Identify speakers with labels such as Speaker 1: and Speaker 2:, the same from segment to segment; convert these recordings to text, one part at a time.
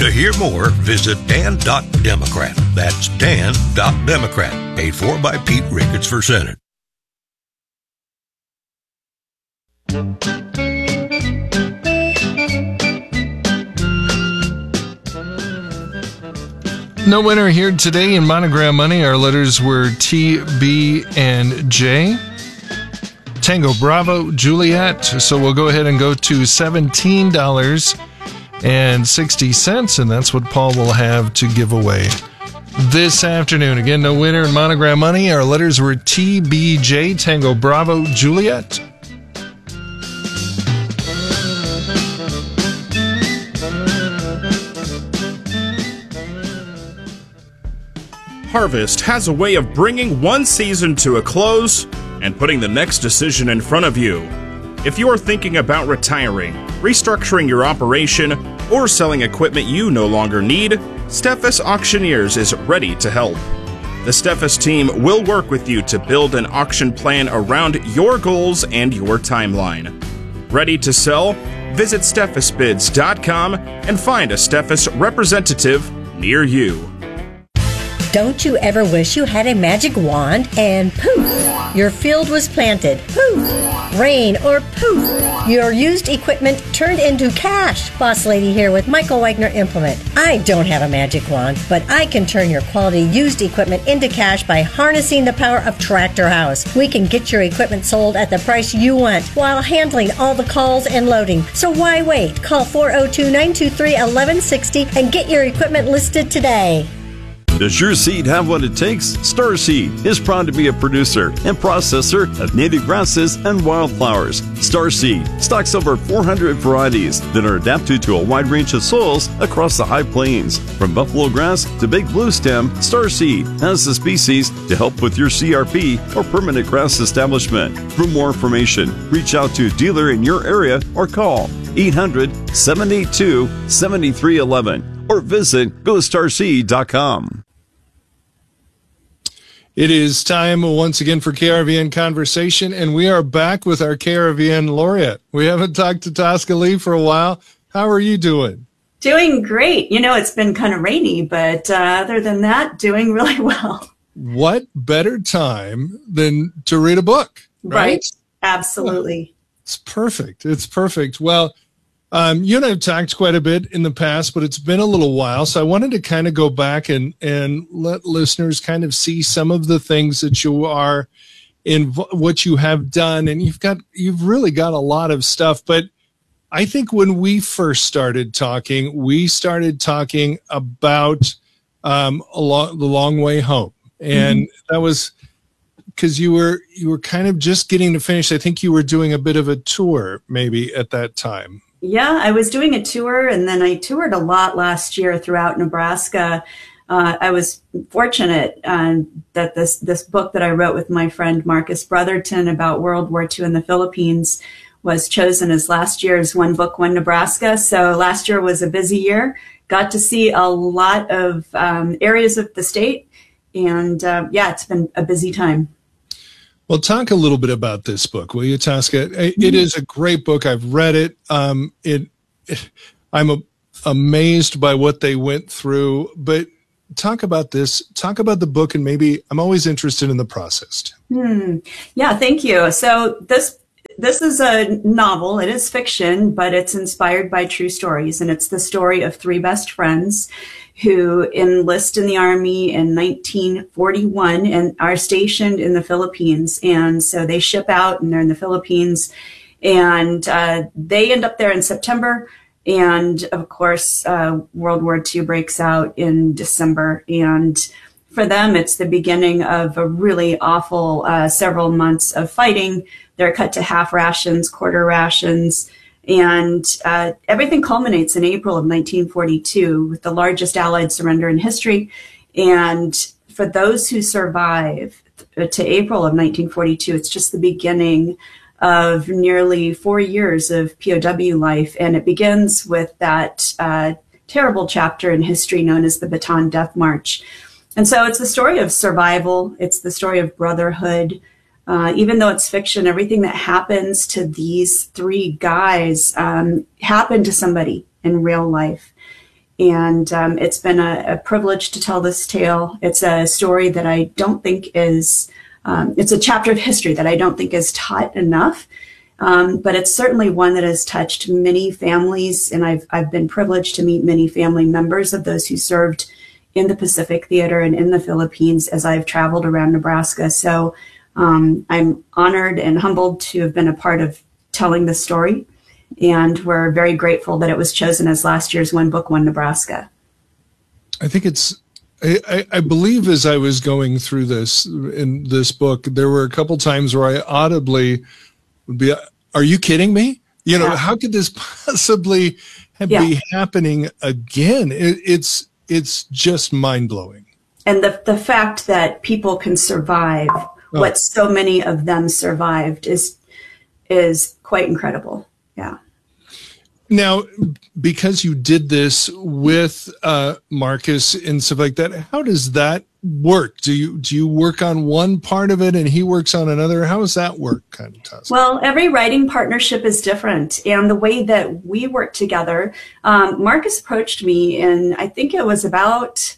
Speaker 1: To hear more, visit Dan.Democrat. That's Dan.Democrat. Paid for by Pete Ricketts for Senate.
Speaker 2: No winner here today in Monogram Money. Our letters were T, B, and J. Tango Bravo Juliet. So we'll go ahead and go to $17.60, and that's what Paul will have to give away this afternoon. Again, no winner in Monogram Money. Our letters were T, B, J, Tango Bravo Juliet.
Speaker 3: Harvest has a way of bringing one season to a close and putting the next decision in front of you. If you're thinking about retiring, restructuring your operation, or selling equipment you no longer need, Steffes Auctioneers is ready to help. The Steffes team will work with you to build an auction plan around your goals and your timeline. Ready to sell? Visit SteffesBids.com and find a Steffes representative near you.
Speaker 4: Don't you ever wish you had a magic wand and poof, your field was planted, poof, rain or poof, your used equipment turned into cash? Boss Lady here with Michael Wagner Implement. I don't have a magic wand, but I can turn your quality used equipment into cash by harnessing the power of Tractor House. We can get your equipment sold at the price you want while handling all the calls and loading. So why wait? Call 402-923-1160 and get your equipment listed today.
Speaker 5: Does your seed have what it takes? Starseed is proud to be a producer and processor of native grasses and wildflowers. Starseed stocks over 400 varieties that are adapted to a wide range of soils across the high plains. From buffalo grass to big blue stem, Starseed has the species to help with your CRP or permanent grass establishment. For more information, reach out to a dealer in your area or call 800-782-7311 or visit GoStarseed.com.
Speaker 2: It is time once again for KRVN Conversation, and we are back with our KRVN laureate. We haven't talked to Tosca Lee for a while. How are you doing?
Speaker 6: Doing great. You know, it's been kind of rainy, but other than that, doing really well.
Speaker 2: What better time than to read a book, right?
Speaker 6: Absolutely.
Speaker 2: It's perfect. It's perfect. Well, you and I have talked quite a bit in the past, but it's been a little while. So I wanted to kind of go back and let listeners kind of see some of the things that you are in, what you have done. And you've really got a lot of stuff. But I think when we first started talking about the long way home. And that was because you were kind of just getting to finish. I think you were doing a bit of a tour maybe at that time.
Speaker 6: Yeah, I was doing a tour, and then I toured a lot last year throughout Nebraska. I was fortunate that this book that I wrote with my friend Marcus Brotherton about World War II in the Philippines was chosen as last year's One Book, One Nebraska. So last year was a busy year. Got to see a lot of areas of the state, and it's been a busy time.
Speaker 2: Well, talk a little bit about this book, will you, Tosca? It is a great book. I've read it. I'm amazed by what they went through. But talk about this. Talk about the book, and maybe I'm always interested in the process.
Speaker 6: Yeah, thank you. So this is a novel. It is fiction, but it's inspired by true stories, and it's the story of three best friends who enlist in the Army in 1941 and are stationed in the Philippines. And so they ship out and they're in the Philippines, and they end up there in September. And of course, World War II breaks out in December. And for them, it's the beginning of a really awful several months of fighting. They're cut to half rations, quarter rations. And everything culminates in April of 1942 with the largest Allied surrender in history. And for those who survive to April of 1942, it's just the beginning of nearly 4 years of POW life. And it begins with that terrible chapter in history known as the Bataan Death March. And so it's the story of survival. It's the story of brotherhood. Even though it's fiction, everything that happens to these three guys happened to somebody in real life. And it's been a privilege to tell this tale. It's a story that I don't think is, it's a chapter of history that I don't think is taught enough. But it's certainly one that has touched many families, and I've been privileged to meet many family members of those who served in the Pacific Theater and in the Philippines as I've traveled around Nebraska. So I'm honored and humbled to have been a part of telling this story, and we're very grateful that it was chosen as last year's One Book, One Nebraska.
Speaker 2: I think I believe as I was going through this in this book, there were a couple times where I audibly would be, are you kidding me? You know, how could this possibly be happening again? It's just mind blowing.
Speaker 6: And the fact that people can survive what so many of them survived is quite incredible. Yeah.
Speaker 2: Now, because you did this with Marcus and stuff like that, how does that work? Do you work on one part of it and he works on another? How does that work, kind of, Tosca?
Speaker 6: Well, every writing partnership is different, and the way that we work together, Marcus approached me in, I think it was about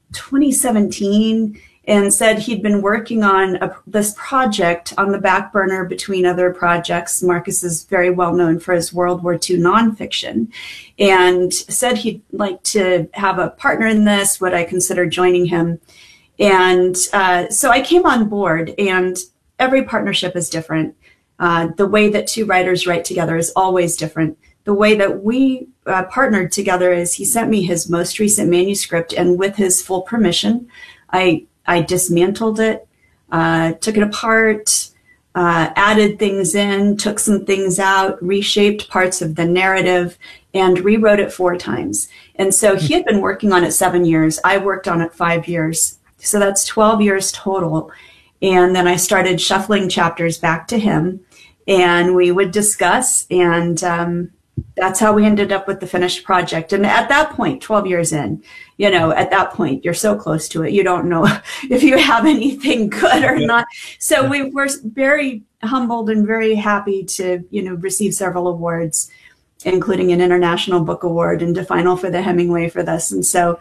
Speaker 6: 2017, and said he'd been working on this project on the back burner between other projects. Marcus is very well known for his World War II nonfiction, and said he'd like to have a partner in this. Would I consider joining him? And so I came on board, and every partnership is different. The way that two writers write together is always different. The way that we partnered together is he sent me his most recent manuscript, and with his full permission, I dismantled it, took it apart, added things in, took some things out, reshaped parts of the narrative, and rewrote it 4 times. And so he had been working on it 7 years. I worked on it 5 years. So that's 12 years total. And then I started shuffling chapters back to him, and we would discuss, and that's how we ended up with the finished project. And at that point, 12 years in, you know, at that point, you're so close to it, you don't know if you have anything good or not. So we were very humbled and very happy to, you know, receive several awards, including an International Book Award and to final for the Hemingway for this. And so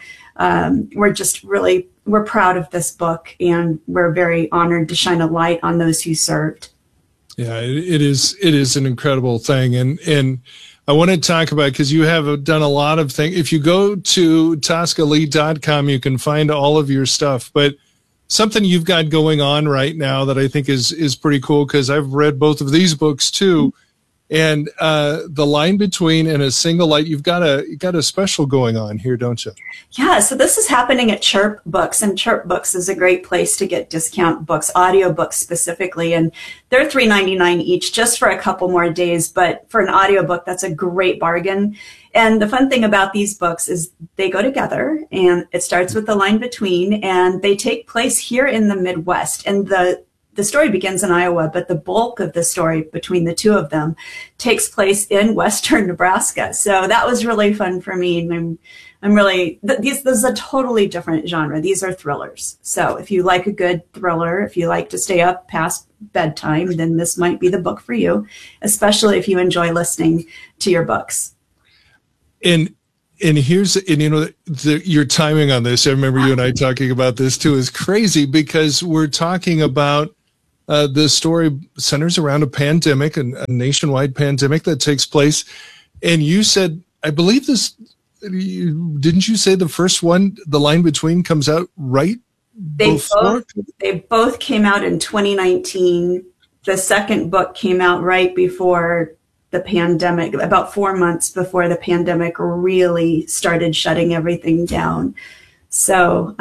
Speaker 6: we're proud of this book, and we're very honored to shine a light on those who served.
Speaker 2: Yeah, it is an incredible thing. And I want to talk about, because you have done a lot of things. If you go to ToscaLee.com, you can find all of your stuff. But something you've got going on right now that I think is pretty cool, because I've read both of these books too. And The Line Between and A Single Light, you've got a special going on here, don't you?
Speaker 6: Yeah, so this is happening at Chirp Books, and Chirp Books is a great place to get discount books, audiobooks specifically, and they're $3.99 each just for a couple more days, but for an audiobook, that's a great bargain. And the fun thing about these books is they go together, and it starts with The Line Between, and they take place here in the Midwest, and the story begins in Iowa, but the bulk of the story between the two of them takes place in western Nebraska. So that was really fun for me. And I'm really, this is a totally different genre. These are thrillers. So if you like a good thriller, if you like to stay up past bedtime, then this might be the book for you, especially if you enjoy listening to your books.
Speaker 2: And here's, and you know, your timing on this, I remember you and I talking about this too, is crazy, because we're talking about the story centers around a pandemic, a nationwide pandemic that takes place. And you said, I believe this, didn't you say the first one, The Line Between, comes out right before?
Speaker 6: They both came out in 2019. The second book came out right before the pandemic, about 4 months before the pandemic really started shutting everything down. So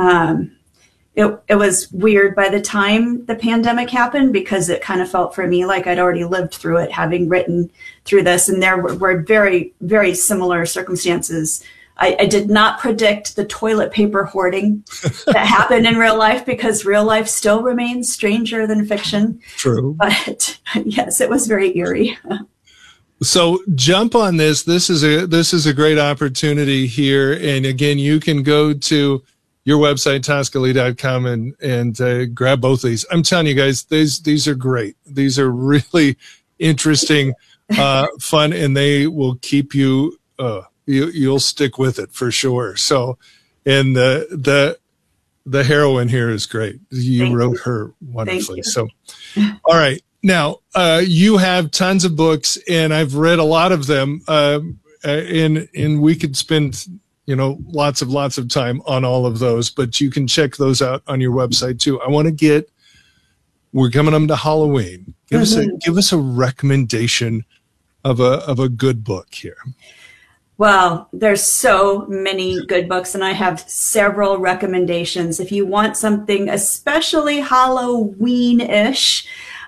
Speaker 6: it was weird by the time the pandemic happened, because it kind of felt for me like I'd already lived through it, having written through this. And there were very, very similar circumstances. I did not predict the toilet paper hoarding that happened in real life, because real life still remains stranger than fiction.
Speaker 2: True.
Speaker 6: But yes, it was very eerie.
Speaker 2: So jump on this. This is a great opportunity here. And again, you can go to your website, ToscaLee.com, and grab both of these. I'm telling you guys, these are great. These are really interesting, fun, and they will keep you, you'll stick with it for sure. So, and the heroine here is great. You wrote her wonderfully. So, all right. Now, you have tons of books, and I've read a lot of them. And we could spend, lots of time on all of those, but you can check those out on your website too. We're coming up to Halloween. Give us a recommendation of a good book here.
Speaker 6: Well, there's so many good books, and I have several recommendations. If you want something especially Halloween-ish,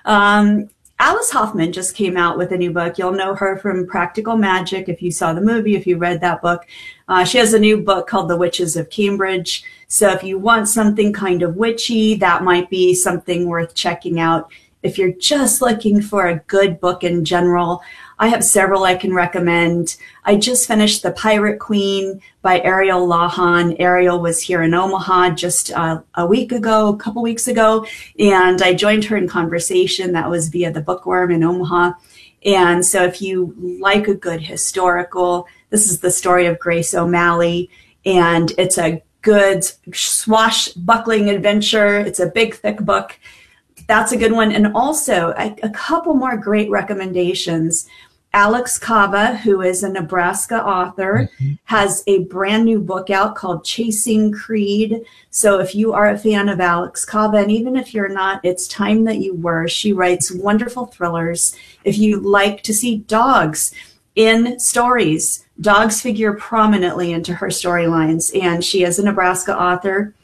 Speaker 6: Alice Hoffman just came out with a new book. You'll know her from Practical Magic if you saw the movie, if you read that book. She has a new book called The Witches of Cambridge. So if you want something kind of witchy, that might be something worth checking out. If you're just looking for a good book in general, I have several I can recommend. I just finished The Pirate Queen by Ariel Lawhon. Ariel was here in Omaha just a couple weeks ago, and I joined her in conversation. That was via the Bookworm in Omaha. And so if you like a good historical, this is the story of Grace O'Malley, and it's a good swashbuckling adventure. It's a big, thick book. That's a good one. And also a couple more great recommendations. Alex Kava, who is a Nebraska author, has a brand new book out called Chasing Creed. So if you are a fan of Alex Kava, and even if you're not, it's time that you were. She writes wonderful thrillers. If you like to see dogs in stories, dogs figure prominently into her storylines, and she is a Nebraska author.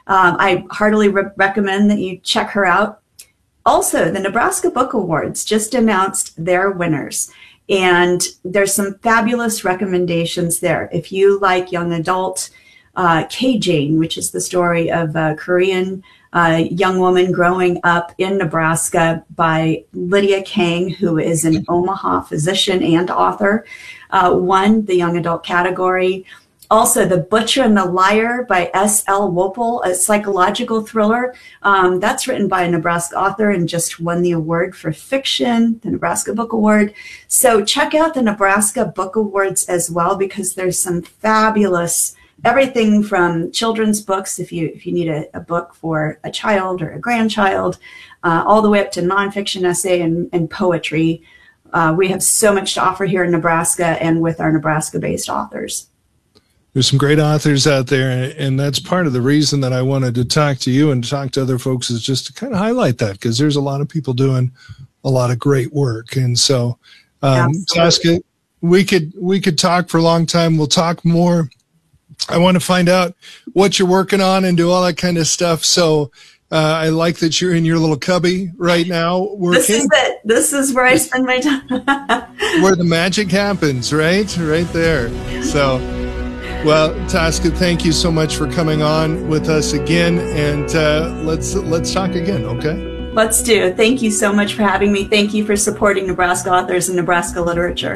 Speaker 6: I heartily recommend that you check her out. Also, the Nebraska Book Awards just announced their winners, and there's some fabulous recommendations there. If you like young adult, K-Jane, which is the story of a Korean young woman growing up in Nebraska by Lydia Kang, who is an Omaha physician and author, won the young adult category. Also, The Butcher and the Liar by S.L. Wopel, a psychological thriller. That's written by a Nebraska author and just won the award for fiction, the Nebraska Book Award. So check out the Nebraska Book Awards as well, because there's some fabulous, everything from children's books, if you need a book for a child or a grandchild, all the way up to nonfiction essay and poetry. We have so much to offer here in Nebraska and with our Nebraska-based authors.
Speaker 2: There's some great authors out there, and that's part of the reason that I wanted to talk to you and talk to other folks, is just to kind of highlight that, because there's a lot of people doing a lot of great work. And so, Saskia, we could talk for a long time. We'll talk more. I want to find out what you're working on and do all that kind of stuff. So I like that you're in your little cubby right now working.
Speaker 6: This is it. This is where I spend my time.
Speaker 2: Where the magic happens, right there. So, well, Saskia, thank you so much for coming on with us again, and let's talk again, okay?
Speaker 6: Let's do. Thank you so much for having me. Thank you for supporting Nebraska authors and Nebraska literature.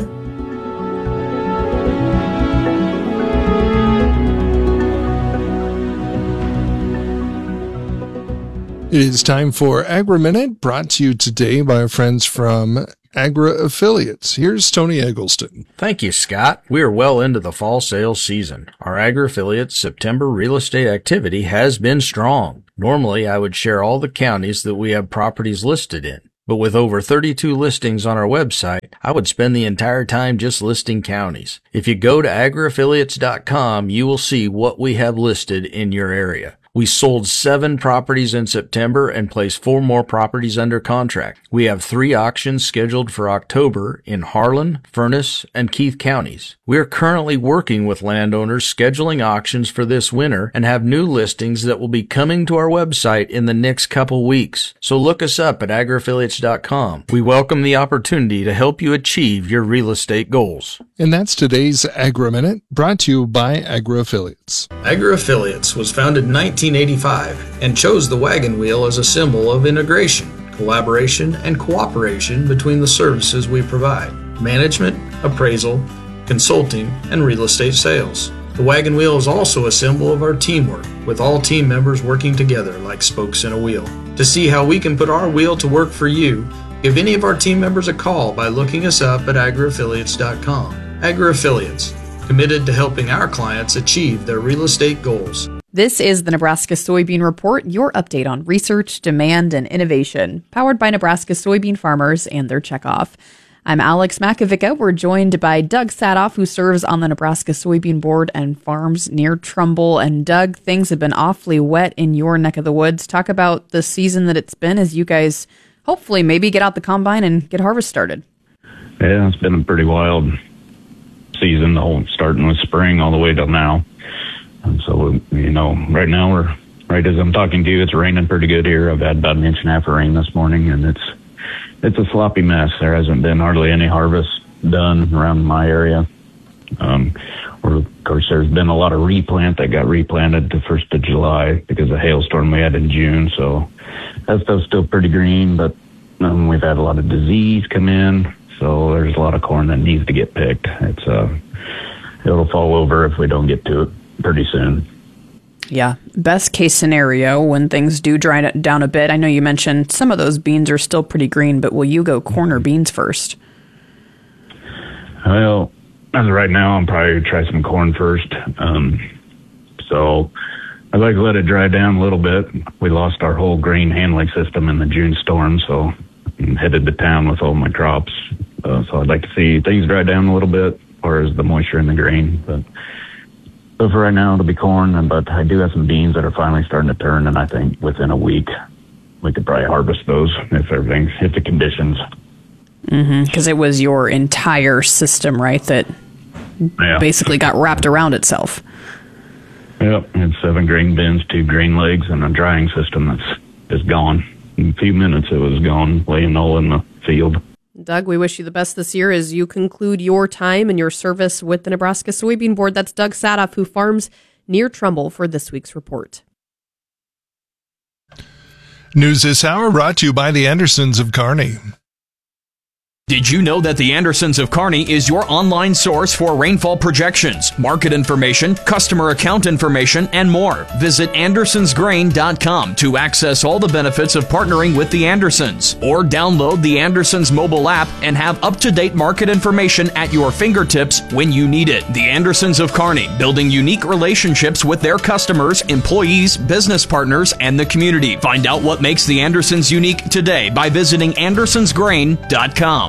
Speaker 2: It is time for Agri Minute, brought to you today by our friends from Agri Affiliates. Here's Tony Eggleston.
Speaker 7: Thank you, Scott. We are well into the fall sales season. Our Agri Affiliates September real estate activity has been strong. Normally, I would share all the counties that we have properties listed in. But with over 32 listings on our website, I would spend the entire time just listing counties. If you go to agriaffiliates.com, you will see what we have listed in your area. We sold 7 properties in September and placed 4 more properties under contract. We have 3 auctions scheduled for October in Harlan, Furnace, and Keith counties. We are currently working with landowners scheduling auctions for this winter and have new listings that will be coming to our website in the next couple weeks. So look us up at agriaffiliates.com. We welcome the opportunity to help you achieve your real estate goals.
Speaker 2: And that's today's Agri Minute, brought to you by Agri Affiliates.
Speaker 8: Agri Affiliates was founded in 1985 and chose the wagon wheel as a symbol of integration, collaboration, and cooperation between the services we provide: management, appraisal, consulting, and real estate sales. The wagon wheel is also a symbol of our teamwork, with all team members working together like spokes in a wheel. To see how we can put our wheel to work for you, give any of our team members a call by looking us up at agriaffiliates.com. Agri Affiliates, committed to helping our clients achieve their real estate goals.
Speaker 9: This is the Nebraska Soybean Report, your update on research, demand, and innovation, powered by Nebraska soybean farmers and their checkoff. I'm Alex Makovica. We're joined by Doug Sadoff, who serves on the Nebraska Soybean Board and farms near Trumbull. And Doug, things have been awfully wet in your neck of the woods. Talk about the season that it's been as you guys hopefully maybe get out the combine and get harvest started.
Speaker 10: Yeah, it's been a pretty wild season, the whole starting with spring all the way till now. And so, right now we're right as I'm talking to you, it's raining pretty good here. I've had about 1.5 inches of rain this morning, and it's a sloppy mess. There hasn't been hardly any harvest done around my area. Of course, there's been a lot of replant that got replanted the 1st of July because of the hailstorm we had in June. So that stuff's still pretty green, but we've had a lot of disease come in. So there's a lot of corn that needs to get picked. It'll fall over if we don't get to it pretty soon.
Speaker 9: Yeah. Best case scenario, when things do dry down a bit, I know you mentioned some of those beans are still pretty green, but will you go corn or beans first?
Speaker 10: Well, as of right now, I'm probably going to try some corn first. So I'd like to let it dry down a little bit. We lost our whole grain handling system in the June storm, so I'm headed to town with all my crops. So I'd like to see things dry down a little bit, or is the moisture in the grain. But for right now, it'll be corn, but I do have some beans that are finally starting to turn, and I think within a week we could probably harvest those if the conditions.
Speaker 9: Because it was your entire system, right, that basically got wrapped around itself.
Speaker 10: Yep, it's 7 grain bins, 2 grain legs, and a drying system that's just gone. In a few minutes, it was gone, laying all in the field.
Speaker 11: Doug, we wish you the best this year as you conclude your time and your service with the Nebraska Soybean Board. That's Doug Sadoff, who farms near Trumbull, for this week's report.
Speaker 2: News this hour brought to you by the Andersons of Kearney.
Speaker 12: Did you know that the Andersons of Kearney is your online source for rainfall projections, market information, customer account information, and more? Visit AndersonsGrain.com to access all the benefits of partnering with the Andersons, or download the Andersons mobile app and have up-to-date market information at your fingertips when you need it. The Andersons of Kearney, building unique relationships with their customers, employees, business partners, and the community. Find out what makes the Andersons unique today by visiting AndersonsGrain.com.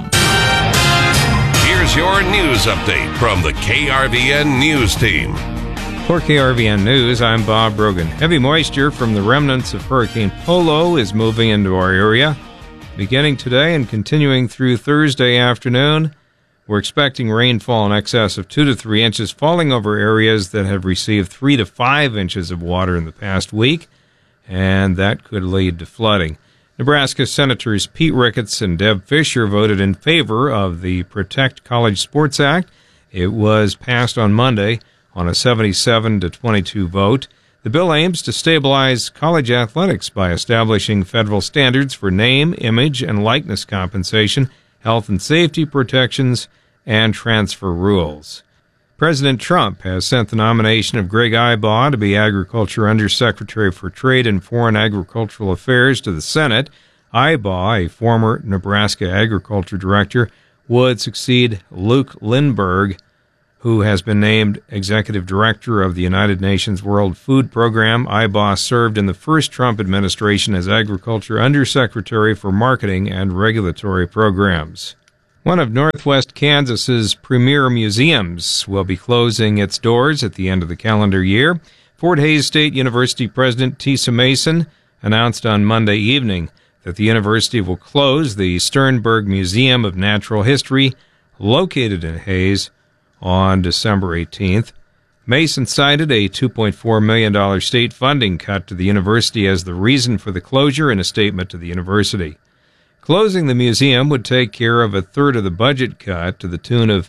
Speaker 1: Here's your news update from the KRVN News Team.
Speaker 13: For KRVN News, I'm Bob Brogan. Heavy moisture from the remnants of Hurricane Polo is moving into our area. Beginning today and continuing through Thursday afternoon, we're expecting rainfall in excess of 2 to 3 inches falling over areas that have received 3 to 5 inches of water in the past week, and that could lead to flooding. Nebraska Senators Pete Ricketts and Deb Fischer voted in favor of the Protect College Sports Act. It was passed on Monday on a 77-22 vote. The bill aims to stabilize college athletics by establishing federal standards for name, image, and likeness compensation, health and safety protections, and transfer rules. President Trump has sent the nomination of Greg Ibaugh to be Agriculture Undersecretary for Trade and Foreign Agricultural Affairs to the Senate. Ibaugh, a former Nebraska Agriculture Director, would succeed Luke Lindbergh, who has been named Executive Director of the United Nations World Food Program. Ibaugh served in the first Trump administration as Agriculture Undersecretary for Marketing and Regulatory Programs. One of Northwest Kansas's premier museums will be closing its doors at the end of the calendar year. Fort Hays State University President Tisa Mason announced on Monday evening that the university will close the Sternberg Museum of Natural History, located in Hays, on December 18th. Mason cited a $2.4 million state funding cut to the university as the reason for the closure in a statement to the university. Closing the museum would take care of a third of the budget cut to the tune of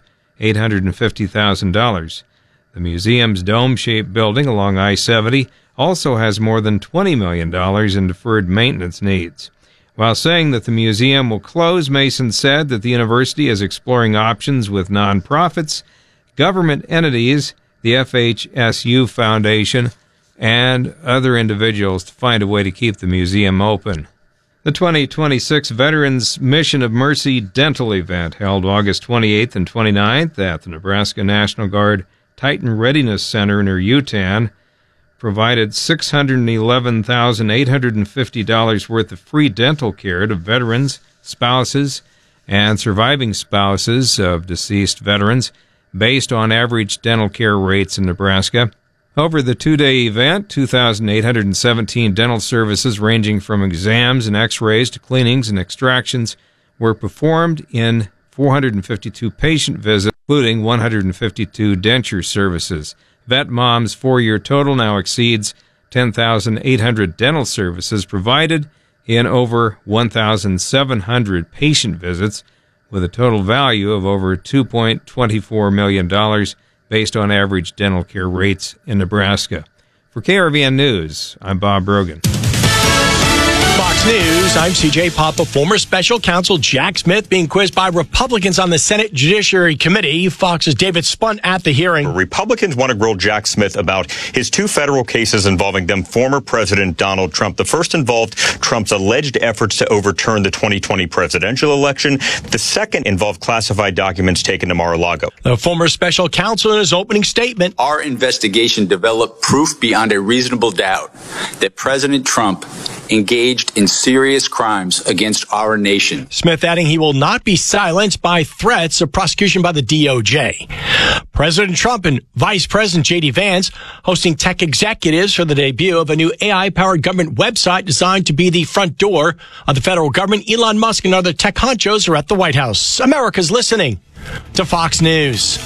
Speaker 13: $850,000. The museum's dome-shaped building along I-70 also has more than $20 million in deferred maintenance needs. While saying that the museum will close, Mason said that the university is exploring options with nonprofits, government entities, the FHSU Foundation, and other individuals to find a way to keep the museum open. The 2026 Veterans Mission of Mercy Dental event held August 28th and 29th at the Nebraska National Guard Titan Readiness Center near Utan provided $611,850 worth of free dental care to veterans, spouses, and surviving spouses of deceased veterans based on average dental care rates in Nebraska. Over the two-day event, 2,817 dental services ranging from exams and x-rays to cleanings and extractions were performed in 452 patient visits, including 152 denture services. VetMom's four-year total now exceeds 10,800 dental services provided in over 1,700 patient visits, with a total value of over $2.24 million based on average dental care rates in Nebraska. For KRVN News, I'm Bob Brogan.
Speaker 14: Fox News, I'm CJ Papa. Former special counsel Jack Smith being quizzed by Republicans on the Senate Judiciary Committee. Fox's David Spunt at the hearing.
Speaker 15: Republicans want to grill Jack Smith about his two federal cases involving then former President Donald Trump. The first involved Trump's alleged efforts to overturn the 2020 presidential election. The second involved classified documents taken to Mar-a-Lago.
Speaker 14: The former special counsel in his opening statement.
Speaker 16: Our investigation developed proof beyond a reasonable doubt that President Trump engaged in serious crimes against our nation.
Speaker 14: Smith adding he will not be silenced by threats of prosecution by the DOJ. President Trump and Vice President J.D. Vance hosting tech executives for the debut of a new AI-powered government website designed to be the front door of the federal government. Elon Musk and other tech honchos are at the White House. America's listening to Fox News.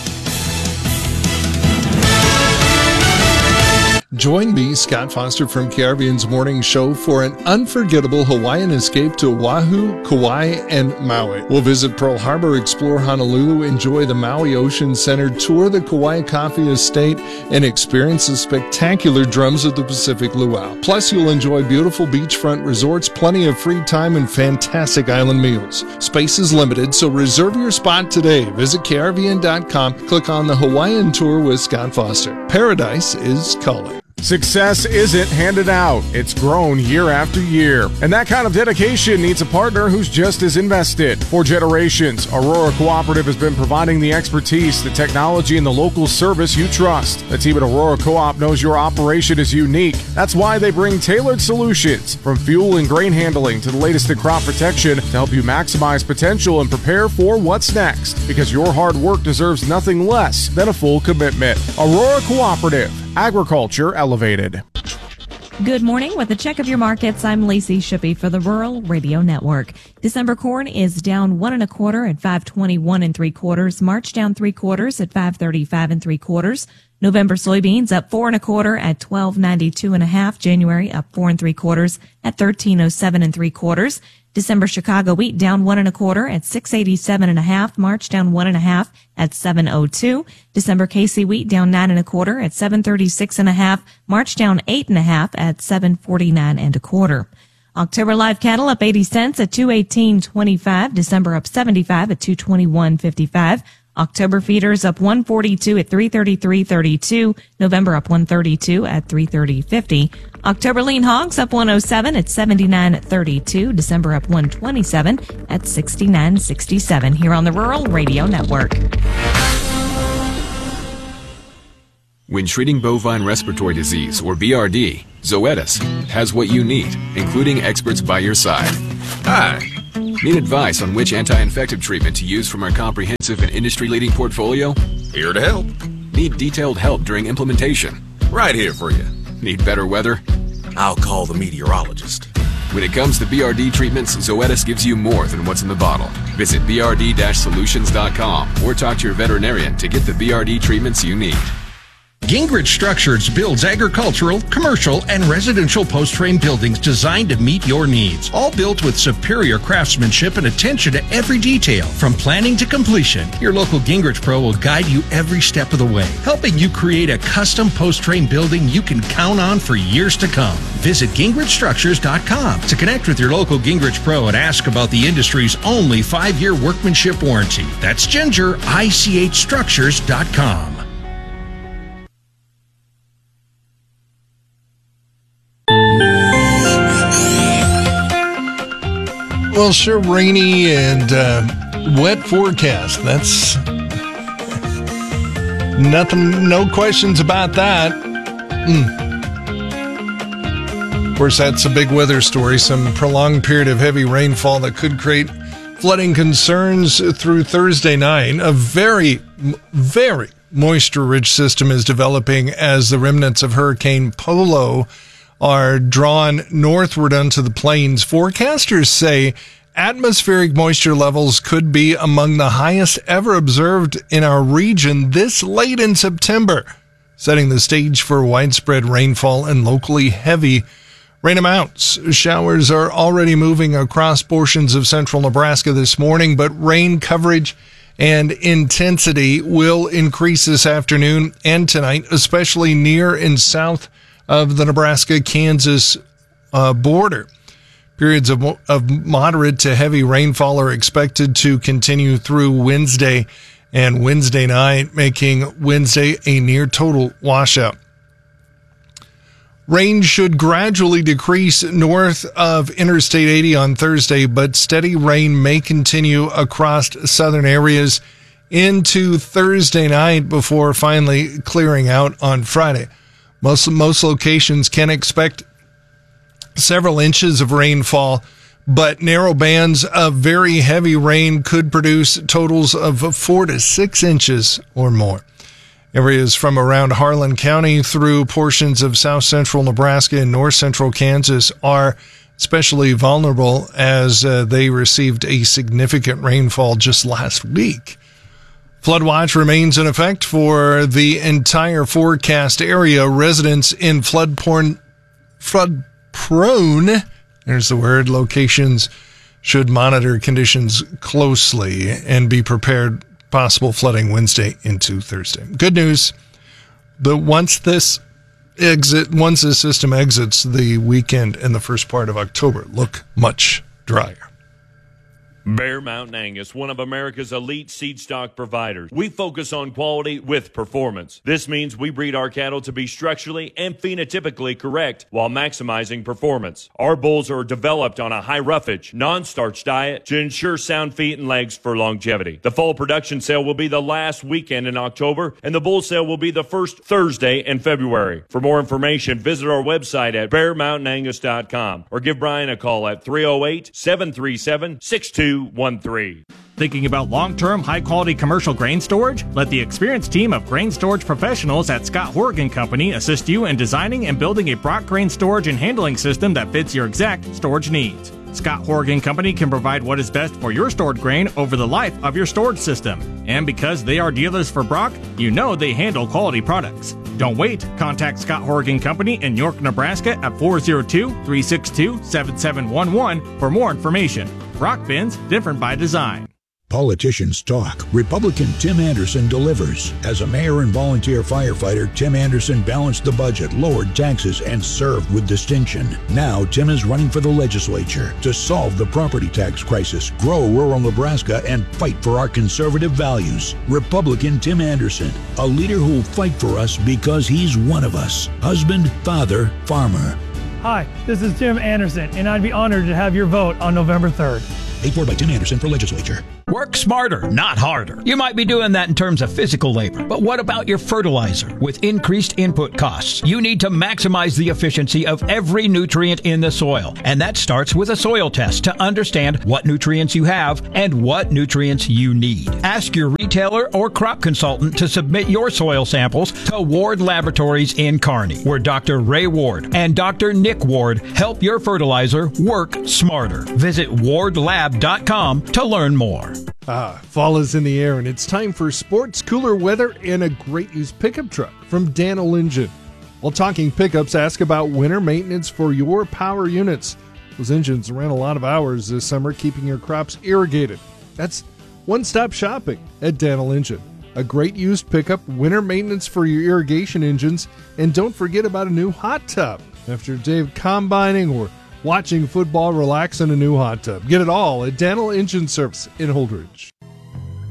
Speaker 2: Join me, Scott Foster from KRVN's Morning Show for an unforgettable Hawaiian escape to Oahu, Kauai, and Maui. We'll visit Pearl Harbor, explore Honolulu, enjoy the Maui Ocean Center, tour the Kauai Coffee Estate, and experience the spectacular drums of the Pacific Luau. Plus, you'll enjoy beautiful beachfront resorts, plenty of free time, and fantastic island meals. Space is limited, so reserve your spot today. Visit KRVN.com, click on the Hawaiian Tour with Scott Foster. Paradise is calling.
Speaker 17: Success isn't handed out. It's grown year after year. And that kind of dedication needs a partner who's just as invested. For generations, Aurora Cooperative has been providing the expertise, the technology, and the local service you trust. The team at Aurora Co-op knows your operation is unique. That's why they bring tailored solutions, from fuel and grain handling to the latest in crop protection, to help you maximize potential and prepare for what's next. Because your hard work deserves nothing less than a full commitment. Aurora Cooperative. Agriculture elevated.
Speaker 18: Good morning. With a check of your markets, I'm Lacey Shippey for the Rural Radio Network. December corn is down 1 1/4 at 5.21 3/4. March down 3/4 at 5.35 3/4. November soybeans up 4 1/4 at 12.92 1/2. January up 4 3/4 at 13.07 3/4. December Chicago wheat down 1 1/4 at 6.87 1/2. March down 1 1/2 at 7.02. December KC wheat down 9 1/4 at 7.36 1/2. March down 8 1/2 at 7.49 1/4. October live cattle up 80 cents at 218.25. December up 75 at 221.55. October feeders up 142 at 333.32. November up 132 at 330.50. October lean hogs up 107 at 79.32. December up 127 at 69.67. Here on the Rural Radio Network.
Speaker 19: When treating bovine respiratory disease, or BRD, Zoetis has what you need, including experts by your side. Hi. Need advice on which anti-infective treatment to use from our comprehensive and industry-leading portfolio? Here to help. Need detailed help during implementation? Right here for you. Need better weather? I'll call the meteorologist. When it comes to BRD treatments, Zoetis gives you more than what's in the bottle. Visit brd-solutions.com or talk to your veterinarian to get the BRD treatments you need.
Speaker 20: Gingrich Structures builds agricultural, commercial, and residential post-frame buildings designed to meet your needs. All built with superior craftsmanship and attention to every detail, from planning to completion. Your local Gingrich Pro will guide you every step of the way, helping you create a custom post-frame building you can count on for years to come. Visit GingrichStructures.com to connect with your local Gingrich Pro and ask about the industry's only 5-year workmanship warranty. That's GingerICHStructures.com.
Speaker 2: Well, sure, rainy and wet forecast. That's Nothing, no questions about that. Of course, that's a big weather story. Some prolonged period of heavy rainfall that could create flooding concerns through Thursday night. A very, very moisture-rich system is developing as the remnants of Hurricane Polo are drawn northward onto the plains. Forecasters say atmospheric moisture levels could be among the highest ever observed in our region this late in September, setting the stage for widespread rainfall and locally heavy rain amounts. Showers are already moving across portions of central Nebraska this morning, but rain coverage and intensity will increase this afternoon and tonight, especially near and south of the Nebraska-Kansas border. Periods of moderate to heavy rainfall are expected to continue through Wednesday and Wednesday night, making Wednesday a near total washout. Rain should gradually decrease north of Interstate 80 on Thursday, but steady rain may continue across southern areas into Thursday night before finally clearing out on Friday. Most locations can expect several inches of rainfall, but narrow bands of very heavy rain could produce totals of 4 to 6 inches or more. Areas from around Harlan County through portions of south central Nebraska and north central Kansas are especially vulnerable as they received a significant rainfall just last week. Flood watch remains in effect for the entire forecast area. Residents in flood-prone, there's the word, locations should monitor conditions closely and be prepared for possible flooding Wednesday into Thursday. Good news, but once this system exits, the weekend and the first part of October look much drier.
Speaker 21: Bear Mountain Angus, one of America's elite seed stock providers. We focus on quality with performance. This means we breed our cattle to be structurally and phenotypically correct while maximizing performance. Our bulls are developed on a high roughage, non-starch diet to ensure sound feet and legs for longevity. The fall production sale will be the last weekend in October, and the bull sale will be the first Thursday in February. For more information, visit our website at bearmountainangus.com or give Brian a call at 308-737-6213.
Speaker 22: Thinking about long-term, high-quality commercial grain storage? Let the experienced team of grain storage professionals at Scott Horgan Company assist you in designing and building a Brock grain storage and handling system that fits your exact storage needs. Scott Horgan Company can provide what is best for your stored grain over the life of your storage system. And because they are dealers for Brock, you know they handle quality products. Don't wait. Contact Scott Horgan Company in York, Nebraska at 402-362-7711 for more information. Brock bins, different by design.
Speaker 23: Politicians talk. Republican Tim Anderson delivers. As a mayor and volunteer firefighter, Tim Anderson balanced the budget, lowered taxes, and served with distinction. Now, Tim is running for the legislature to solve the property tax crisis, grow rural Nebraska, and fight for our conservative values. Republican Tim Anderson, a leader who will fight for us because he's one of us. Husband, father, farmer.
Speaker 24: Hi, this is Tim Anderson, and I'd be honored to have your vote on November 3rd.
Speaker 23: Paid for by Tim Anderson for legislature.
Speaker 25: Work smarter, not harder. You might be doing that in terms of physical labor, but what about your fertilizer? With increased input costs, you need to maximize the efficiency of every nutrient in the soil. And that starts with a soil test to understand what nutrients you have and what nutrients you need. Ask your retailer or crop consultant to submit your soil samples to Ward Laboratories in Kearney, where Dr. Ray Ward and Dr. Nick Ward help your fertilizer work smarter. Visit wardlab.com to learn more.
Speaker 2: Fall is in the air, and it's time for sports, cooler weather, and a great used pickup truck from Daniel Engine. While talking pickups, ask about winter maintenance for your power units. Those engines ran a lot of hours this summer keeping your crops irrigated. That's one-stop shopping at Daniel Engine. A great used pickup, winter maintenance for your irrigation engines, and don't forget about a new hot tub. After a day of combining or watching football, relax in a new hot tub. Get it all at Daniel Engine Service in Holdridge.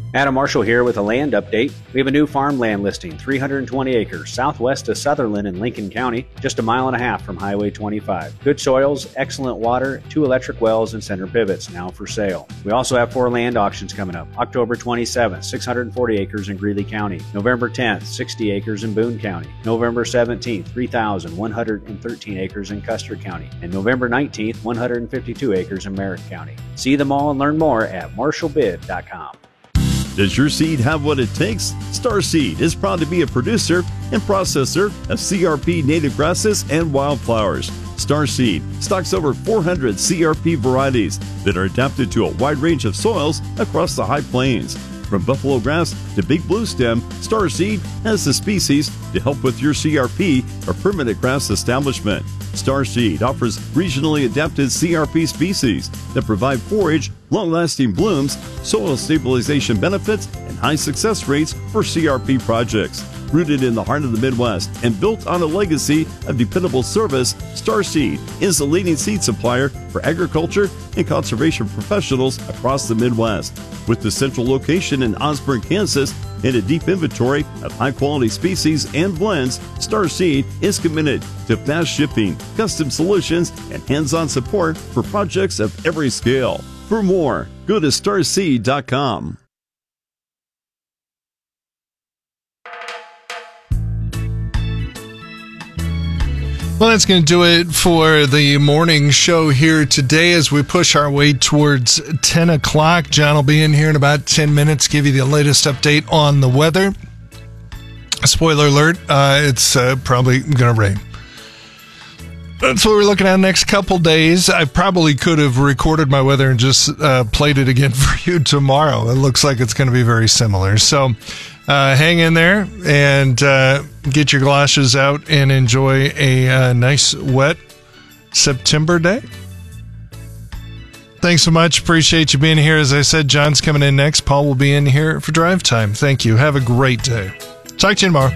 Speaker 3: Adam Marshall here with a land update. We have a new farmland listing, 320 acres, southwest of Sutherland in Lincoln County, just a mile and a half from Highway 25. Good soils, excellent water, 2 electric wells, and center pivots now for sale. We also have 4 land auctions coming up. October 27th, 640 acres in Greeley County. November 10th, 60 acres in Boone County. November 17th, 3,113 acres in Custer County. And November 19th, 152 acres in Merritt County. See them all and learn more at marshallbid.com.
Speaker 4: Does your seed have what it takes? Star Seed is proud to be a producer and processor of CRP native grasses and wildflowers. Star Seed stocks over 400 CRP varieties that are adapted to a wide range of soils across the high plains. From buffalo grass to big blue stem, Star Seed has the species to help with your CRP or permanent grass establishment. Star Seed offers regionally adapted CRP species that provide forage, long-lasting blooms, soil stabilization benefits, and high success rates for CRP projects. Rooted in the heart of the Midwest and built on a legacy of dependable service, Star Seed is the leading seed supplier for agriculture and conservation professionals across the Midwest. With the central location in Osborne, Kansas, and a deep inventory of high-quality species and blends, Star Seed is committed to fast shipping, custom solutions, and hands-on support for projects of every scale. For more, go to starseed.com.
Speaker 2: Well, that's going to do it for the morning show here today as we push our way towards 10 o'clock. John will be in here in about 10 minutes, give you the latest update on the weather. Spoiler alert, it's probably going to rain. That's what we're looking at next couple days. I probably could have recorded my weather and just played it again for you tomorrow. It looks like it's going to be very similar. So hang in there and get your galoshes out and enjoy a nice, wet September day. Thanks so much. Appreciate you being here. As I said, John's coming in next. Paul will be in here for drive time. Thank you. Have a great day. Talk to you tomorrow.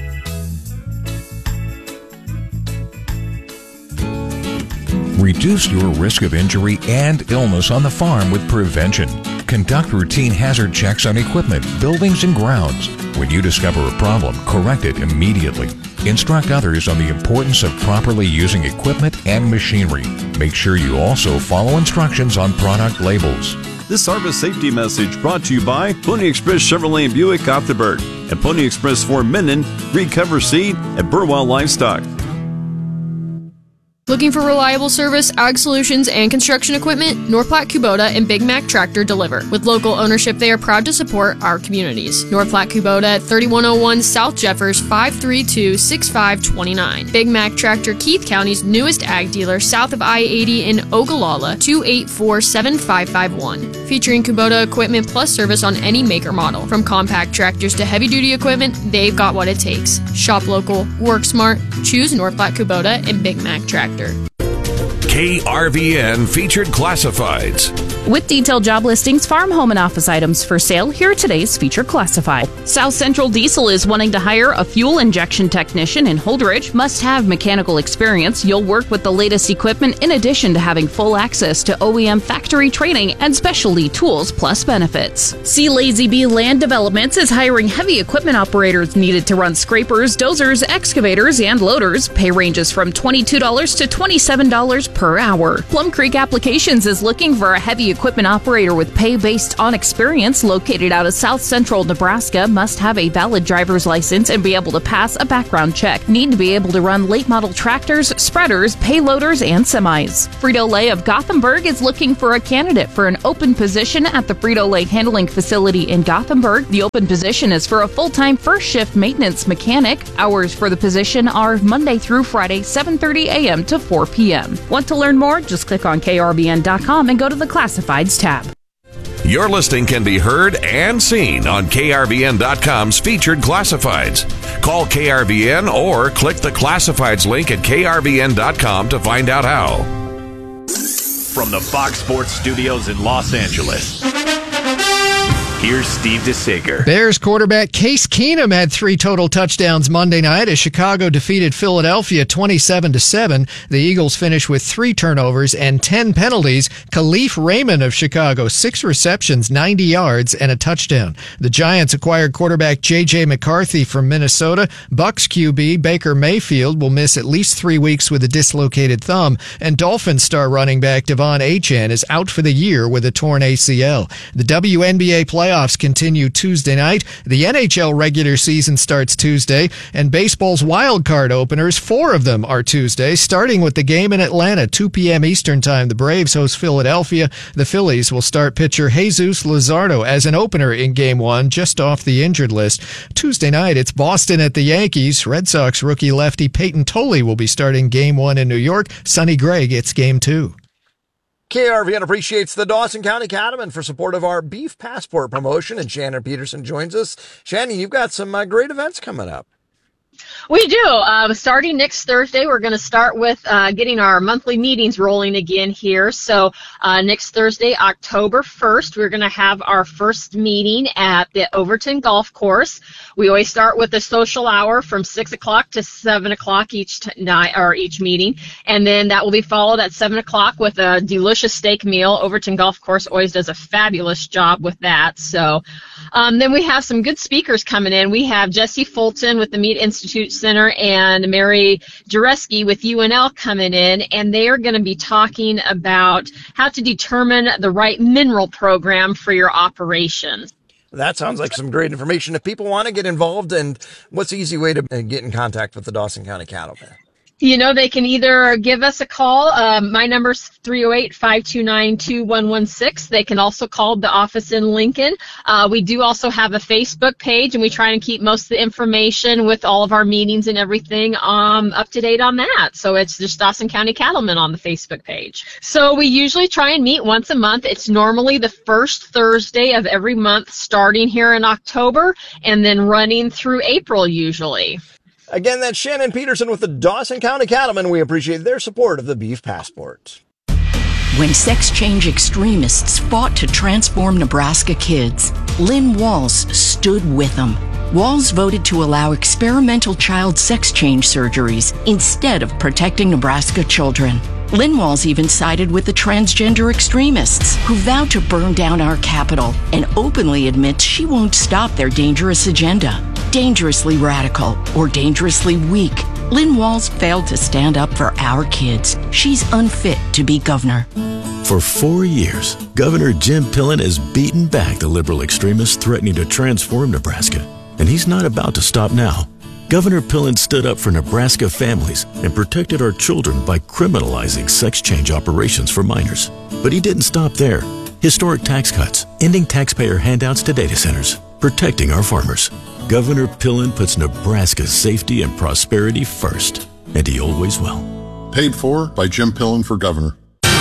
Speaker 5: Reduce your risk of injury and illness on the farm with prevention. Conduct routine hazard checks on equipment, buildings, and grounds. When you discover a problem, correct it immediately. Instruct others on the importance of properly using equipment and machinery. Make sure you also follow instructions on product labels.
Speaker 4: This harvest safety message brought to you by Pony Express Chevrolet and Buick Gothenburg and Pony Express Ford Minden, Recover Seed, and Burwell Livestock.
Speaker 6: Looking for reliable service, ag solutions, and construction equipment? North Platte Kubota and Big Mac Tractor deliver. With local ownership, they are proud to support our communities. North Platte Kubota at 3101 South Jeffers, 532-6529. Big Mac Tractor, Keith County's newest ag dealer, south of I-80 in Ogallala, 284-7551. Featuring Kubota equipment plus service on any make or model. From compact tractors to heavy-duty equipment, they've got what it takes. Shop local, work smart, choose North Platte Kubota and Big Mac Tractor.
Speaker 7: KRVN Featured Classifieds.
Speaker 26: With detailed job listings, farm, home, and office items for sale, here are today's Featured Classified. South Central Diesel is wanting to hire a fuel injection technician in Holdridge. Must have mechanical experience. You'll work with the latest equipment in addition to having full access to OEM factory training and specialty tools plus benefits. See Lazy Bee Land Developments is hiring heavy equipment operators needed to run scrapers, dozers, excavators, and loaders. Pay ranges from $22 to $27 per hour. Plum Creek Applications is looking for a heavy equipment operator with pay based on experience. Located out of South Central Nebraska. Must have a valid driver's license and be able to pass a background check. Need to be able to run late model tractors, spreaders, payloaders, and semis. Frito-Lay of Gothenburg is looking for a candidate for an open position at the Frito-Lay handling facility in Gothenburg. The open position is for a full-time first shift maintenance mechanic. Hours for the position are Monday through Friday, 7:30 a.m. to 4 p.m. Want to learn more? Just click on KRBN.com and go to the Classifieds tab.
Speaker 7: Your listing can be heard and seen on KRVN.com's Featured Classifieds. Call KRVN or click the Classifieds link at KRVN.com to find out how.
Speaker 27: From the Fox Sports Studios in Los Angeles,
Speaker 1: Here's Steve DeSager.
Speaker 8: Bears quarterback Case Keenum had 3 total touchdowns Monday night as Chicago defeated Philadelphia 27-7. The Eagles finished with 3 turnovers and 10 penalties. Khalif Raymond of Chicago, 6 receptions, 90 yards, and a touchdown. The Giants acquired quarterback J.J. McCarthy from Minnesota. Bucs QB Baker Mayfield will miss at least 3 weeks with a dislocated thumb. And Dolphins star running back Devon Achane is out for the year with a torn ACL. The WNBA playoffs continue Tuesday night. The NHL regular season starts Tuesday, and baseball's wild card openers, 4 of them are Tuesday, starting with the game in Atlanta, 2 p.m. Eastern Time. The Braves host Philadelphia. The Phillies will start pitcher Jesus Luzardo as an opener in Game 1, just off the injured list. Tuesday night, it's Boston at the Yankees. Red Sox rookie lefty Peyton Tolley will be starting Game 1 in New York. Sonny Gray gets Game 2.
Speaker 9: KRVN appreciates the Dawson County Cattlemen for support of our Beef Passport promotion, and Shannon Peterson joins us. Shannon, you've got some great events coming up.
Speaker 10: We do. Starting next Thursday, we're going to start with getting our monthly meetings rolling again here. So next Thursday, October 1st, we're going to have our first meeting at the Overton Golf Course. We always start with a social hour from 6 o'clock to 7 o'clock each meeting, and then that will be followed at 7 o'clock with a delicious steak meal. Overton Golf Course always does a fabulous job with that. So then we have some good speakers coming in. We have Jesse Fulton with the Meat Institute Center and Mary Jareski with UNL coming in, and they are going to be talking about how to determine the right mineral program for your operations.
Speaker 9: That sounds like some great information. If people want to get involved, and what's the easy way to get in contact with the Dawson County Cattlemen?
Speaker 10: You know, they can either give us a call. My number's 308-529-2116. They can also call the office in Lincoln. We do also have a Facebook page, and we try and keep most of the information with all of our meetings and everything up to date on that. So it's just Dawson County Cattlemen on the Facebook page. So we usually try and meet once a month. It's normally the first Thursday of every month, starting here in October and then running through April usually.
Speaker 9: Again, that's Shannon Peterson with the Dawson County Cattlemen. We appreciate their support of the Beef Passport.
Speaker 11: When sex change extremists fought to transform Nebraska kids, Lynn Walls stood with them. Walls voted to allow experimental child sex change surgeries instead of protecting Nebraska children. Lynn Walls even sided with the transgender extremists who vowed to burn down our capital and openly admits she won't stop their dangerous agenda. Dangerously radical or dangerously weak, Lynn Walls failed to stand up for our kids. She's unfit to be governor.
Speaker 12: For 4 years, Governor Jim Pillen has beaten back the liberal extremists threatening to transform Nebraska, and he's not about to stop now. Governor Pillen stood up for Nebraska families and protected our children by criminalizing sex change operations for minors. But he didn't stop there. Historic tax cuts, ending taxpayer handouts to data centers, protecting our farmers. Governor Pillen puts Nebraska's safety and prosperity first, and he always will.
Speaker 27: Paid for by Jim Pillen for governor.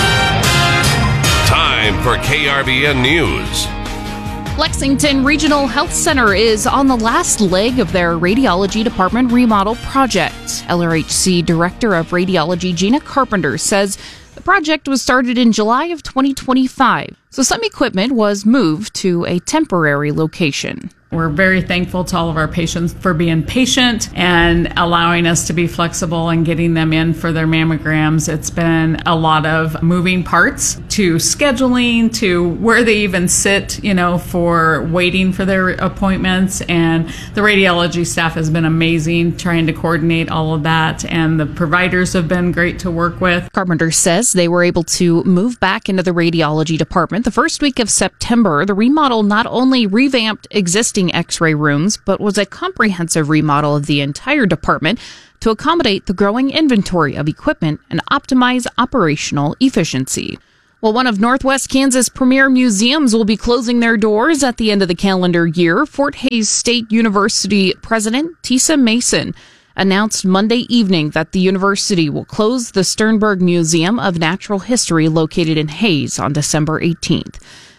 Speaker 7: Time for KRVN News.
Speaker 26: Lexington Regional Health Center is on the last leg of their radiology department remodel project. LRHC Director of Radiology Gina Carpenter says the project was started in July of 2025, so some equipment was moved to a temporary location.
Speaker 28: We're very thankful to all of our patients for being patient and allowing us to be flexible and getting them in for their mammograms. It's been a lot of moving parts to scheduling, to where they even sit, for waiting for their appointments. And the radiology staff has been amazing trying to coordinate all of that. And the providers have been great to work with.
Speaker 26: Carpenter says they were able to move back into the radiology department the first week of September. The remodel not only revamped existing X-ray rooms, but was a comprehensive remodel of the entire department to accommodate the growing inventory of equipment and optimize operational efficiency. Well, one of Northwest Kansas' premier museums will be closing their doors at the end of the calendar year. Fort Hays State University President Tisa Mason announced Monday evening that the university will close the Sternberg Museum of Natural History located in Hays on December 18th.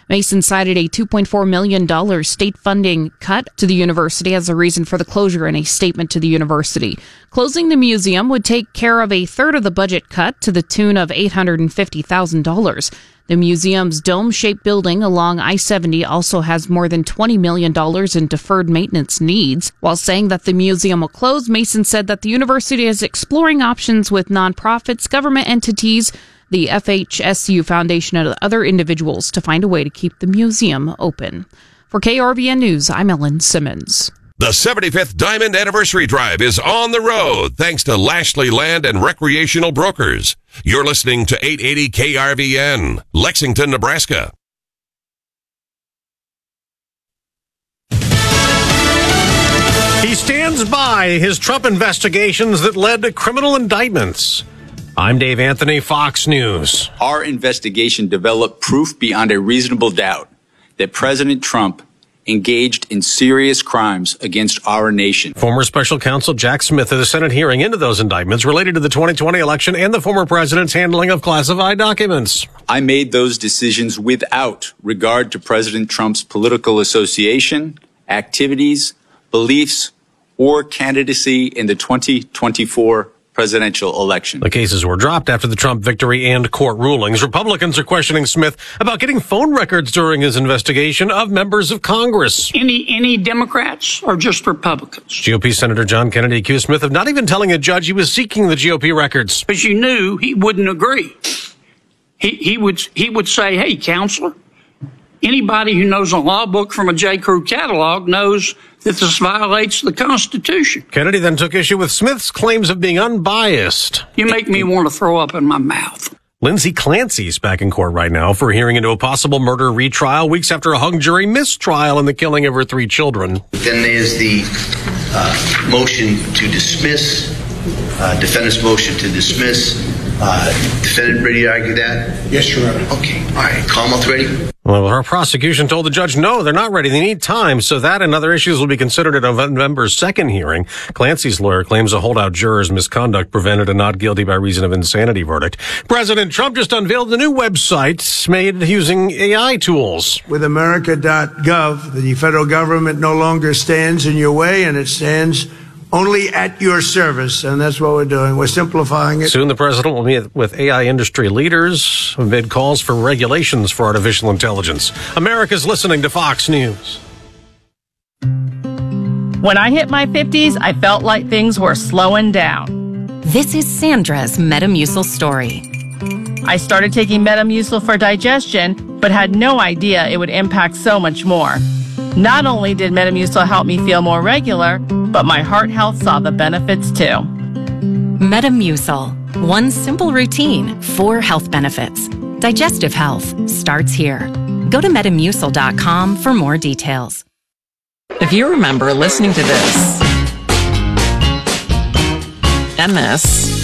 Speaker 26: Mason cited a $2.4 million state funding cut to the university as a reason for the closure in a statement to the university. Closing the museum would take care of a third of the budget cut to the tune of $850,000. The museum's dome-shaped building along I-70 also has more than $20 million in deferred maintenance needs. While saying that the museum will close, Mason said that the university is exploring options with nonprofits, government entities, the FHSU Foundation, and other individuals to find a way to keep the museum open. For KRVN News, I'm Ellen Simmons.
Speaker 7: The 75th Diamond Anniversary Drive is on the road thanks to Lashley Land and Recreational Brokers. You're listening to 880 KRVN, Lexington, Nebraska.
Speaker 1: He stands by his Trump investigations that led to criminal indictments. I'm Dave Anthony, Fox News.
Speaker 13: Our investigation developed proof beyond a reasonable doubt that President Trump engaged in serious crimes against our nation.
Speaker 1: Former Special Counsel Jack Smith at a Senate hearing into those indictments related to the 2020 election and the former president's handling of classified documents.
Speaker 13: I made those decisions without regard to President Trump's political association, activities, beliefs, or candidacy in the 2024 presidential election.
Speaker 1: The cases were dropped after the Trump victory and court rulings. Republicans are questioning Smith about getting phone records during his investigation of members of Congress.
Speaker 14: Any Democrats or just Republicans?
Speaker 1: GOP Senator John Kennedy accused Smith of not even telling a judge he was seeking the GOP records.
Speaker 14: Because you knew he wouldn't agree. He would say, hey, counselor, anybody who knows a law book from a J. Crew catalog knows that this violates the Constitution.
Speaker 1: Kennedy then took issue with Smith's claims of being unbiased.
Speaker 14: You make me want to throw up in my mouth.
Speaker 1: Lindsay Clancy's back in court right now for hearing into a possible murder retrial weeks after a hung jury mistrial in the killing of her 3 children.
Speaker 15: Then there's the motion to dismiss, defendant's motion to dismiss. Defendant ready to argue that?
Speaker 16: Yes, Your Honor.
Speaker 15: Okay. All right. Commonwealth ready?
Speaker 1: Well, our prosecution told the judge, no, they're not ready. They need time. So that and other issues will be considered at November's second hearing. Clancy's lawyer claims a holdout juror's misconduct prevented a not guilty by reason of insanity verdict. President Trump just unveiled a new website made using AI tools.
Speaker 16: With America.gov, the federal government no longer stands in your way, and it stands only at your service, and that's what we're doing. We're simplifying it.
Speaker 1: Soon the president will meet with AI industry leaders amid calls for regulations for artificial intelligence. America's listening to Fox News.
Speaker 17: When I hit my 50s, I felt like things were slowing down.
Speaker 18: This is Sandra's Metamucil story.
Speaker 17: I started taking Metamucil for digestion, but had no idea it would impact so much more. Not only did Metamucil help me feel more regular, but my heart health saw the benefits too.
Speaker 18: Metamucil. One simple routine, 4 health benefits. Digestive health starts here. Go to Metamucil.com for more details.
Speaker 19: If you remember listening to this, MS,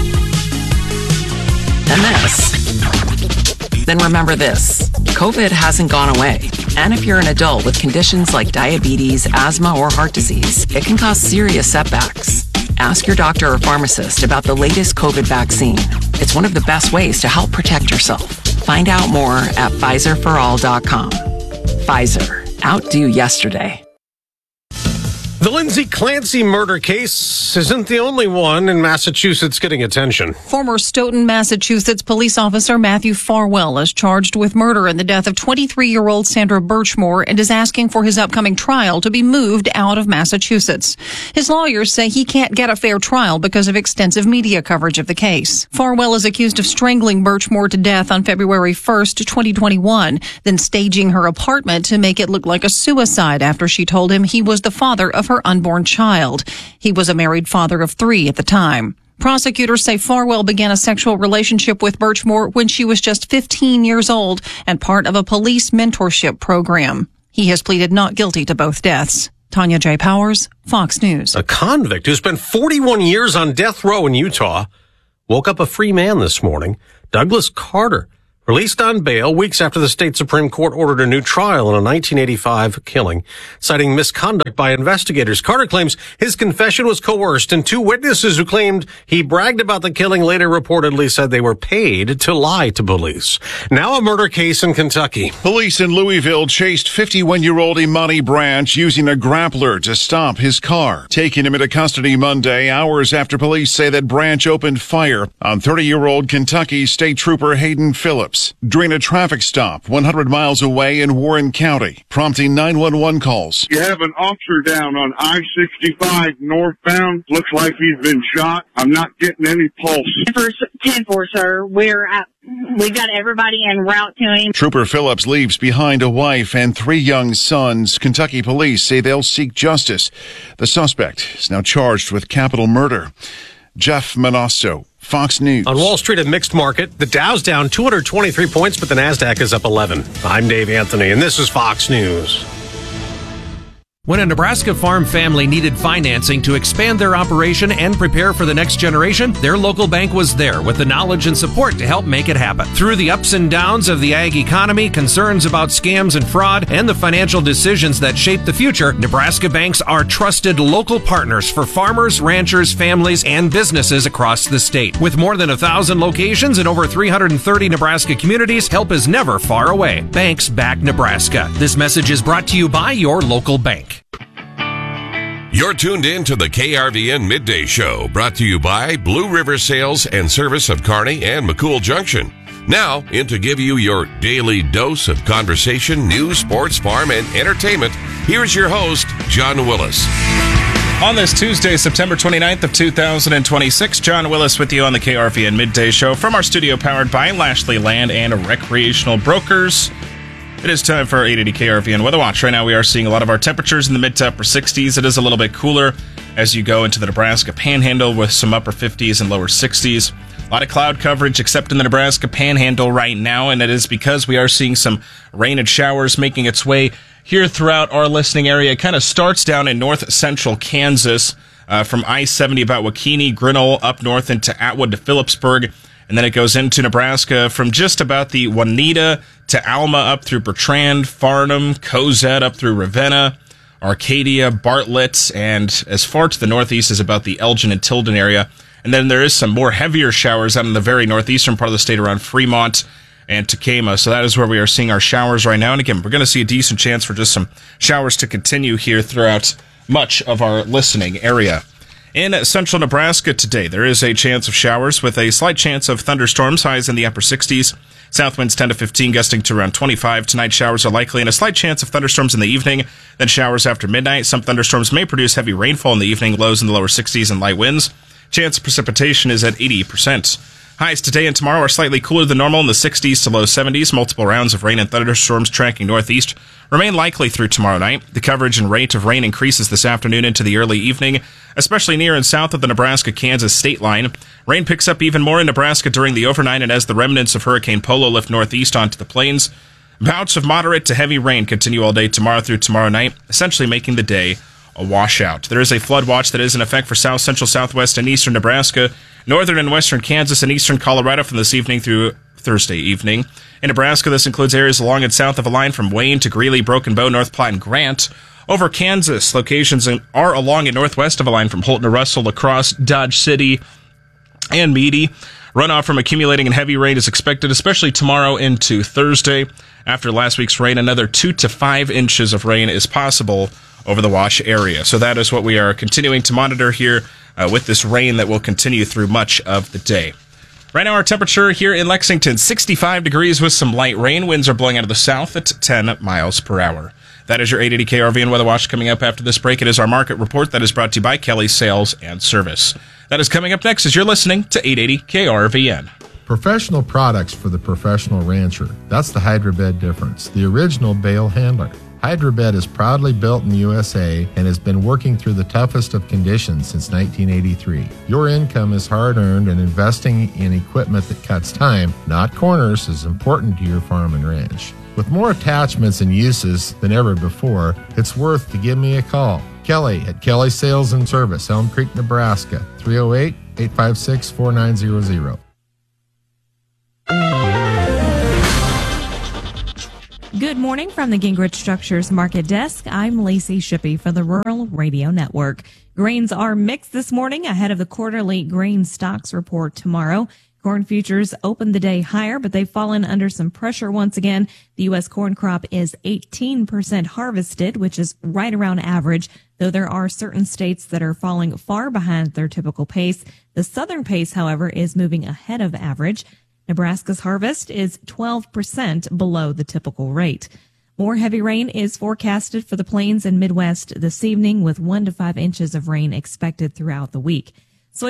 Speaker 19: then remember this. COVID hasn't gone away. And if you're an adult with conditions like diabetes, asthma, or heart disease, it can cause serious setbacks. Ask your doctor or pharmacist about the latest COVID vaccine. It's one of the best ways to help protect yourself. Find out more at PfizerForAll.com. Pfizer. Outdo yesterday.
Speaker 1: The Lindsay Clancy murder case isn't the only one in Massachusetts getting attention.
Speaker 29: Former Stoughton, Massachusetts police officer Matthew Farwell is charged with murder in the death of 23-year-old Sandra Birchmore and is asking for his upcoming trial to be moved out of Massachusetts. His lawyers say he can't get a fair trial because of extensive media coverage of the case. Farwell is accused of strangling Birchmore to death on February 1st, 2021, then staging her apartment to make it look like a suicide after she told him he was the father of her unborn child. He was a married father of 3 at the time. Prosecutors say Farwell began a sexual relationship with Birchmore when she was just 15 years old and part of a police mentorship program. He has pleaded not guilty to both deaths. Tanya J. Powers, Fox News.
Speaker 1: A convict who spent 41 years on death row in Utah woke up a free man this morning. Douglas Carter released on bail weeks after the state Supreme Court ordered a new trial in a 1985 killing, citing misconduct by investigators. Carter claims his confession was coerced, and 2 witnesses who claimed he bragged about the killing later reportedly said they were paid to lie to police. Now a murder case in Kentucky.
Speaker 2: Police in Louisville chased 51-year-old Imani Branch using a grappler to stop his car. Taking him into custody Monday, hours after police say that Branch opened fire on 30-year-old Kentucky State Trooper Hayden Phillips during a traffic stop 100 miles away in Warren County, prompting 911 calls.
Speaker 3: You have an officer down on I-65 northbound. Looks like he's been shot. I'm not getting any pulse.
Speaker 5: 10-4, sir. We've got everybody en route to him.
Speaker 2: Trooper Phillips leaves behind a wife and 3 young sons. Kentucky police say they'll seek justice. The suspect is now charged with capital murder. Jeff Manasso, Fox News.
Speaker 1: On Wall Street, a mixed market. The Dow's down 223 points, but the NASDAQ is up 11. I'm Dave Anthony, and this is Fox News.
Speaker 20: When a Nebraska farm family needed financing to expand their operation and prepare for the next generation, their local bank was there with the knowledge and support to help make it happen. Through the ups and downs of the ag economy, concerns about scams and fraud, and the financial decisions that shape the future, Nebraska banks are trusted local partners for farmers, ranchers, families, and businesses across the state. With more than 1,000 locations in over 330 Nebraska communities, help is never far away. Banks back Nebraska. This message is brought to you by your local bank.
Speaker 7: You're tuned in to the KRVN Midday Show, brought to you by Blue River Sales and Service of Kearney and McCool Junction. Now, in to give you your daily dose of conversation, news, sports, farm, and entertainment, here's your host, John Willis.
Speaker 21: On this Tuesday, September 29th of 2026, John Willis with you on the KRVN Midday Show from our studio powered by Lashley Land and Recreational Brokers. It is time for our 880 KRVN Weather Watch. Right now we are seeing a lot of our temperatures in the mid to upper 60s. It is a little bit cooler as you go into the Nebraska Panhandle with some upper 50s and lower 60s. A lot of cloud coverage except in the Nebraska Panhandle right now, and it is because we are seeing some rain and showers making its way here throughout our listening area. It kind of starts down in north central Kansas from I-70 about Waukegan, Grinnell, up north into Atwood to Phillipsburg. And then it goes into Nebraska from just about the Juanita to Alma up through Bertrand, Farnham, Cozad up through Ravenna, Arcadia, Bartlett, and as far to the northeast as about the Elgin and Tilden area. And then there is some more heavier showers out in the very northeastern part of the state around Fremont and Tacoma. So that is where we are seeing our showers right now. And again, we're going to see a decent chance for just some showers to continue here throughout much of our listening area. In central Nebraska today, there is a chance of showers with a slight chance of thunderstorms, highs in the upper 60s. South winds 10 to 15, gusting to around 25. Tonight, showers are likely and a slight chance of thunderstorms in the evening, then showers after midnight. Some thunderstorms may produce heavy rainfall in the evening, lows in the lower 60s and light winds. Chance of precipitation is at 80%. Highs today and tomorrow are slightly cooler than normal in the 60s to low 70s. Multiple rounds of rain and thunderstorms tracking northeast remain likely through tomorrow night. The coverage and rate of rain increases this afternoon into the early evening, especially near and south of the Nebraska-Kansas state line. Rain picks up even more in Nebraska during the overnight and as the remnants of Hurricane Polo lift northeast onto the plains. Bouts of moderate to heavy rain continue all day tomorrow through tomorrow night, essentially making the day a washout. There is a flood watch that is in effect for south, central, southwest, and eastern Nebraska, northern and western Kansas, and eastern Colorado from this evening through Thursday evening. In Nebraska, this includes areas along and south of a line from Wayne to Greeley, Broken Bow, North Platte, and Grant. Over Kansas, locations are along and northwest of a line from Holton to Russell, La Crosse, Dodge City, and Meady. Runoff from accumulating and heavy rain is expected, especially tomorrow into Thursday. After last week's rain, another 2 to 5 inches of rain is possible over the Wash area. So that is what we are continuing to monitor here with this rain that will continue through much of the day. Right now, our temperature here in Lexington, 65 degrees with some light rain. Winds are blowing out of the south at 10 miles per hour. That is your 880 KRVN Weather Watch. Coming up after this break, it is our market report that is brought to you by Kelly Sales and Service. That is coming up next as you're listening to 880 KRVN.
Speaker 22: Professional products for the professional rancher. That's the Hydrobed difference, the original bale handler. Hydrobed is proudly built in the USA and has been working through the toughest of conditions since 1983. Your income is hard-earned, and investing in equipment that cuts time, not corners, is important to your farm and ranch. With more attachments and uses than ever before, it's worth to give me a call. Kelly at Kelly Sales and Service, Elm Creek, Nebraska, 308-856-4900.
Speaker 4: Good morning from the Gingrich Structures Market Desk. I'm Lacey Shippey for the Rural Radio Network. Grains are mixed this morning ahead of the quarterly grain stocks report tomorrow. Corn futures opened the day higher, but they've fallen under some pressure once again. The U.S. corn crop is 18% harvested, which is right around average, though there are certain states that are falling far behind their typical pace. The southern pace, however, is moving ahead of average. Nebraska's harvest is 12% below the typical rate. More heavy rain is forecasted for the plains and Midwest this evening, with 1 to 5 inches of rain expected throughout the week.